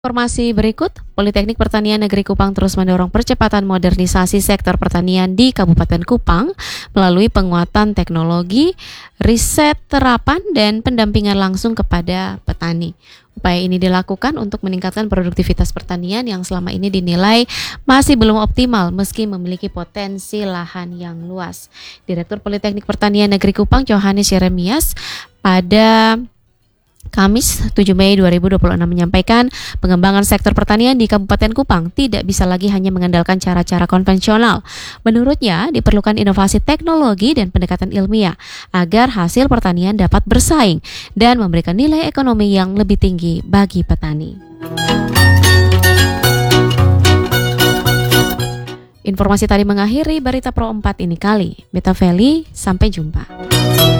Informasi berikut, Politeknik Pertanian Negeri Kupang terus mendorong percepatan modernisasi sektor pertanian di Kabupaten Kupang melalui penguatan teknologi, riset terapan, dan pendampingan langsung kepada petani. Upaya ini dilakukan untuk meningkatkan produktivitas pertanian yang selama ini dinilai masih belum optimal meski memiliki potensi lahan yang luas. Direktur Politeknik Pertanian Negeri Kupang, Johannes Yeremias, pada Kamis 7 Mei 2026 menyampaikan pengembangan sektor pertanian di Kabupaten Kupang tidak bisa lagi hanya mengandalkan cara-cara konvensional. Menurutnya, diperlukan inovasi teknologi dan pendekatan ilmiah agar hasil pertanian dapat bersaing dan memberikan nilai ekonomi yang lebih tinggi bagi petani. Informasi tadi mengakhiri Berita Pro 4 ini kali. Beta Feli, sampai jumpa.